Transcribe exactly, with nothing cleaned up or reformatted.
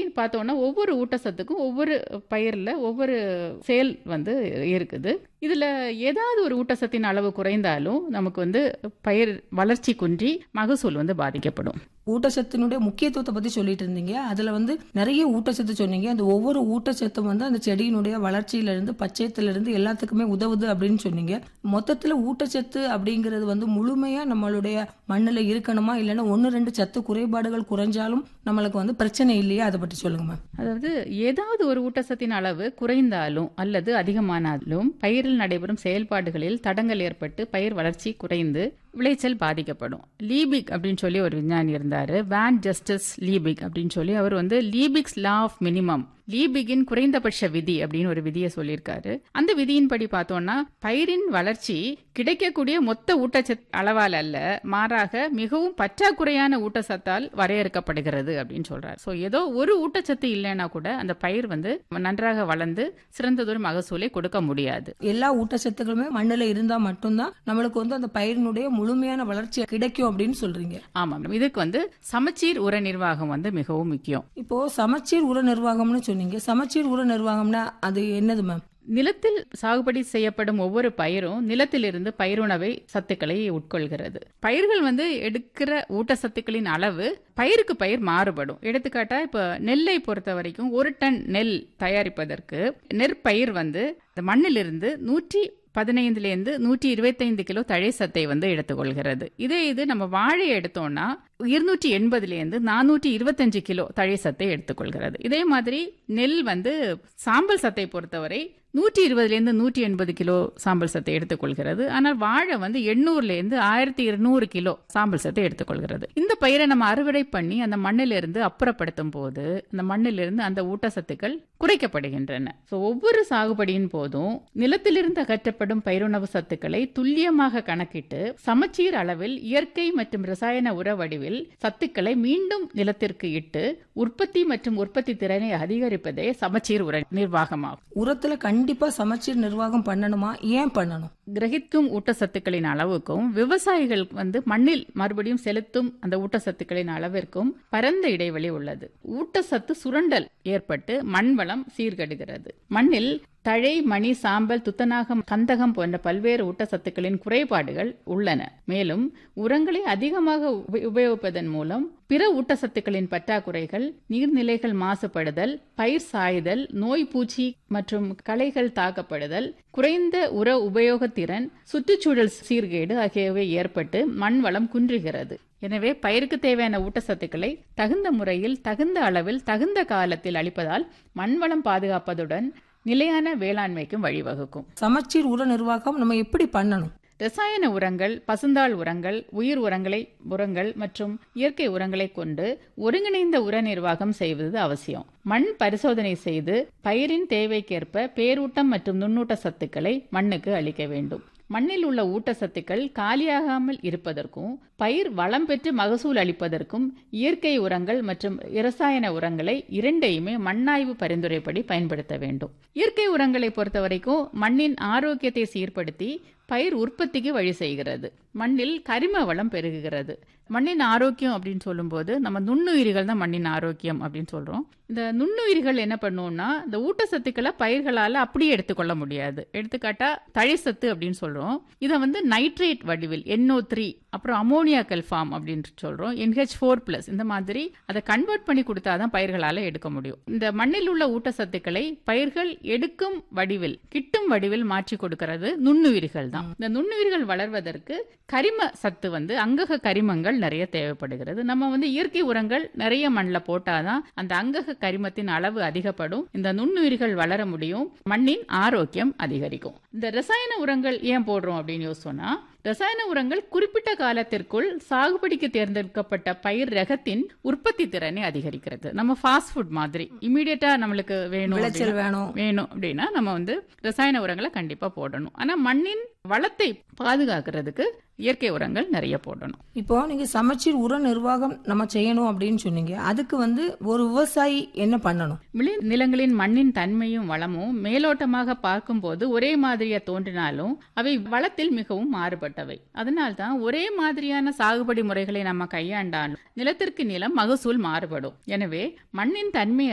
பார்த்தோம்னா ஒவ்வொரு ஊட்டச்சத்துக்கும் ஒவ்வொரு பயிரில் ஒவ்வொரு செயல் வந்து இருக்குது. இதில் ஏதாவது ஒரு ஊட்டச்சத்தின் அளவு குறைந்தாலும் நமக்கு வந்து பயிர் வளர்ச்சி குன்றி மகசூல் வந்து பாதிக்கப்படும். ஊட்டச்சத்தினுடைய முக்கியத்துவத்தை பத்தி சொல்லிட்டு இருந்தீங்க. அதுல வந்து நிறைய ஊட்டச்சத்து சொன்னீங்க. அந்த ஒவ்வொரு ஊட்டச்சத்தும் வந்து அந்த செடியினுடைய வளர்ச்சியில இருந்து பச்சையத்துல இருந்து எல்லாத்துக்குமே உதவுது அப்படின்னு சொன்னீங்க. மொத்தத்துல ஊட்டச்சத்து அப்படிங்கிறது வந்து முழுமையா நம்மளுடைய மண்ணுல இருக்கணுமா, இல்லைன்னா ஒன்னு ரெண்டு சத்து குறைபாடுகள் குறைஞ்சாலும் நம்மளுக்கு வந்து பிரச்சனை இல்லையா, அதை பற்றி சொல்லுங்க மேம். அதாவது ஏதாவது ஒரு ஊட்டச்சத்தின் அளவு குறைந்தாலும் அல்லது அதிகமானாலும் பயிரில் நடைபெறும் செயல்பாடுகளில் தடங்கள் ஏற்பட்டு பயிர் வளர்ச்சி குறைந்து விளைச்சல் பாதிக்கப்படும். லீபிக் அப்படின்னு சொல்லி ஒரு விஞ்ஞானி இருந்தாரு, வான் ஜஸ்டிஸ் லீபிக் அப்படின்னு சொல்லி. அவர் வந்து லீபிக்ஸ் லா ஆஃப் மினிமம், லீபிகின் குறைந்தபட்ச விதி அப்படின்னு ஒரு விதியை சொல்லியிருக்காரு. அந்த விதியின்படி பார்த்தோம்னா பயிரின் வளர்ச்சி கிடைக்கக்கூடிய மொத்த ஊட்டச்சத்து அளவால் அல்ல, மாறாக மிகவும் பற்றாக்குறையான ஊட்டச்சத்தால் வரையறுக்கப்படுகிறது அப்படின்னு சொல்றாரு. ஸோ ஏதோ ஒரு ஊட்டச்சத்து இல்லைன்னா கூட அந்த பயிர் வந்து நன்றாக வளர்ந்து சிறந்ததொரு மகசூலை கொடுக்க முடியாது. எல்லா ஊட்டச்சத்துக்களுமே மண்ணுல இருந்தா மட்டும்தான் நம்மளுக்கு வந்து அந்த பயிரினுடைய முழுமையான வளர்ச்சி கிடைக்கும் அப்படின்னு சொல்றீங்க. ஆமா, இதுக்கு வந்து சமச்சீர் உர நிர்வாகம் வந்து மிகவும் முக்கியம். இப்போ சமச்சீர் உர நிர்வாகம்னு சொன்னீங்க. சமச்சீர் உர நிர்வாகம்னா அது என்னது மேம்? நிலத்தில் சாகுபடி செய்யப்படும் ஒவ்வொரு பயிரும் நிலத்திலிருந்து பயிருணவை சத்துக்களை உட்கொள்கிறது. பயிர்கள் வந்து எடுக்கிற ஊட்டச்சத்துக்களின் அளவு பயிருக்கு பயிர் மாறுபடும். எடுத்துக்காட்டா இப்ப நெல்லை பொறுத்த வரைக்கும் ஒரு டன் நெல் தயாரிப்பதற்கு நெற்பயிர் வந்து மண்ணிலிருந்து நூற்றி பதினைந்துல இருந்து நூற்றி இருபத்தைந்து கிலோ தழை சத்தை வந்து எடுத்துக்கொள்கிறது. இதே இது நம்ம வாழை எடுத்தோம்னா இருநூற்றி எண்பதுல இருந்து நானூற்றி இருபத்தஞ்சு கிலோ தழை சத்தை எடுத்துக்கொள்கிறது. இதே மாதிரி நெல் வந்து சாம்பல் சத்தை பொறுத்தவரை நூற்றி இருபதுல இருந்து நூற்றி எண்பது கிலோ சாம்பல் சத்தை எடுத்துக்கொள்கிறது. ஆனால் வாழை வந்து எண்ணூறுல இருந்து ஆயிரத்தி இருநூறு கிலோ சாம்பல் சத்தை எடுத்துக்கொள்கிறது. இந்த பயிரை நம்ம அறுவடை பண்ணி அந்த மண்ணிலிருந்து அப்புறப்படுத்தும் போது அந்த மண்ணிலிருந்து அந்த ஊட்டச்சத்துக்கள் குறைக்கப்படுகின்றன. ஸோ ஒவ்வொரு சாகுபடியின் போதும் நிலத்திலிருந்து அகற்றப்படும் பயிருணவு சத்துக்களை துல்லியமாக கணக்கிட்டு சமச்சீர் அளவில் இயற்கை மற்றும் ரசாயன உர வடிவில் சத்துக்களை மீண்டும் நிலத்திற்கு இட்டு உற்பத்தி மற்றும் உற்பத்தி திறனை அதிகரிப்பதே சமச்சீர் உர நிர்வாகமாகும். உரத்துல கண்டிப்பா சமச்சீர் நிர்வாகம் பண்ணணுமா? ஏன் பண்ணணும்? கிரகிக்கும் ஊட்டச்சத்துக்களின் அளவுக்கும் விவசாயிகள் வந்து மண்ணில் மறுபடியும் செலுத்தும் அந்த ஊட்டச்சத்துக்களின் அளவிற்கும் பரந்த இடைவெளி உள்ளது. ஊட்டச்சத்து சுரண்டல் ஏற்பட்டு மண் வளம் சீர்கெடுகிறது. மண்ணில் தழை, மணி, சாம்பல், துத்தநாகம், கந்தகம் போன்ற பல்வேறு ஊட்டச்சத்துக்களின் குறைபாடுகள் உள்ளன. மேலும் உரங்களை அதிகமாக உபயோகிப்பதன் மூலம் பிற ஊட்டச்சத்துக்களின் பற்றாக்குறைகள், நீர்நிலைகள் மாசுபடுதல், பயிர் சாய்தல், நோய், பூச்சி மற்றும் களைகள் தாக்கப்படுதல், குறைந்த உர உபயோகத்திறன், சுற்றுச்சூழல் சீர்கேடு ஆகியவை ஏற்பட்டு மண் வளம் குன்றுகிறது. எனவே பயிருக்கு தேவையான ஊட்டச்சத்துக்களை தகுந்த முறையில், தகுந்த அளவில், தகுந்த காலத்தில் அளிப்பதால் மண்வளம் பாதுகாப்பதுடன் நிலையான வேளாண்மைக்கும் வழிவகுக்கும். சமச்சீர் உர நிர்வாகம் நம்ம எப்படி பண்ணணும்? ரசாயன உரங்கள், பசுந்தாள் உரங்கள், உயிர் உரங்களை உரங்கள் மற்றும் இயற்கை உரங்களை கொண்டு ஒருங்கிணைந்த உர நிர்வாகம் செய்வது அவசியம். மண் பரிசோதனை செய்து பயிரின் தேவைக்கேற்ப பேரூட்டம் மற்றும் நுண்ணூட்ட சத்துக்களை மண்ணுக்கு அளிக்க வேண்டும். மண்ணில் உள்ள ஊட்டச்சத்துக்கள் காலியாகாமல் இருப்பதற்கும் பயிர் வளம் பெற்று மகசூல் அளிப்பதற்கும் இயற்கை உரங்கள் மற்றும் இரசாயன உரங்களை இரண்டையுமே மண்ணாய்வு பரிந்துரைப்படி பயன்படுத்த வேண்டும். இயற்கை உரங்களை பொறுத்த வரைக்கும் மண்ணின் ஆரோக்கியத்தை சீர்படுத்தி பயிர் உற்பத்திக்கு வழி செய்கிறது. மண்ணில் கரிம வளம் பெருகுகிறது. மண்ணின் ஆரோக்கியம் அப்படின்னு சொல்லும்போது நம்ம நுண்ணுயிரிகள் தான் மண்ணின் ஆரோக்கியம் அப்படின்னு சொல்றோம். இந்த நுண்ணுயிரிகள் என்ன பண்ணுவோம்னா இந்த ஊட்டச்சத்துக்களை பயிர்களால அப்படியே எடுத்துக்கொள்ள முடியாது. எடுத்துக்காட்டா தழைச்சத்து அப்படின்னு சொல்றோம். இதை வந்து நைட்ரேட் வடிவில் என் ஓ த்ரீ அப்புறம் அமோனியா கல்ஃபார்ம் அப்படின்னு சொல்றோம், என் ஹெச் ஃபோர் பிளஸ் இந்த மாதிரி அதை கன்வெர்ட் பண்ணி கொடுத்தாதான் பயிர்களால எடுக்க முடியும். இந்த மண்ணில் உள்ள ஊட்டச்சத்துக்களை பயிர்கள் எடுக்கும் வடிவில், கிட்டும் வடிவில் மாற்றி கொடுக்கிறது நுண்ணுயிரிகள் தான். இந்த நுண்ணுயிர்கள் வளர்வதற்கு கரிம சத்து வந்து அங்கக கரிமங்கள் நிறைய தேவைப்படுகிறது. நம்ம வந்து இயற்கை உரங்கள் நிறைய மண்ணில் போட்டாதான் அந்த அங்கக கரிமத்தின் அளவு அதிகப்படும், இந்த நுண்ணுயிர்கள் வளர முடியும், மண்ணின் ஆரோக்கியம் அதிகரிக்கும். இந்த ரசாயன உரங்கள் ஏன் போடுறோம் அப்படின்னு யோசிச்சோம்னா, ரசாயன உரங்கள் குறிப்பிட்ட காலத்திற்குள் சாகுபடிக்கு தேர்ந்தெடுக்கப்பட்ட பயிர் ரகத்தின் உற்பத்தி திறனை அதிகரிக்கிறது. நம்ம ஃபாஸ்ட் ஃபுட் மாதிரி இமீடியட்டா நம்மளுக்கு வேணும் வேணும் வேணும் அப்படின்னா நம்ம வந்து ரசாயன உரங்களை கண்டிப்பா போடணும். ஆனா மண்ணின் வளத்தை பாதுகாக்கிறதுக்கு இயற்கை உரங்கள் நிறைய போடணும். இப்போ நீங்க சமச்சீர் உர நிர்வாகம் நம்ம செய்யணும் அப்படின்னு சொன்னீங்க. அதுக்கு வந்து ஒரு விவசாயி என்ன பண்ணணும்? விளை நிலங்களின் மண்ணின் தன்மையும் வளமும் மேலோட்டமாக பார்க்கும் போது ஒரே மாதிரியா தோன்றினாலும் அவை வளத்தில் மிகவும் மாறுபட்டவை. அதனால்தான் ஒரே மாதிரியான சாகுபடி முறைகளை நம்ம கையாண்டாலும் நிலத்திற்கு நிலம் மகசூல் மாறுபடும். எனவே மண்ணின் தன்மை